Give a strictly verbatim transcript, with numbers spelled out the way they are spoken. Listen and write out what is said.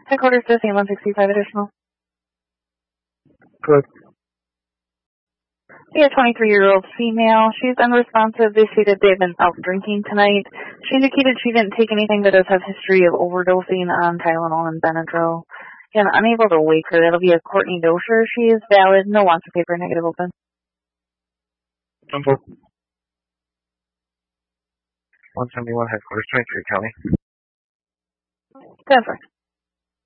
Headquarters to one sixty-five additional. Good. We have a twenty-three-year-old female. She's unresponsive. They stated they've been out drinking tonight. She indicated she didn't take anything but does have history of overdosing on Tylenol and Benadryl. Again, unable to wake her. That'll be a Courtney Dosher. She is valid. No wants of paper, negative open. Simple. one seventy-one headquarters, twenty-three County. That's right.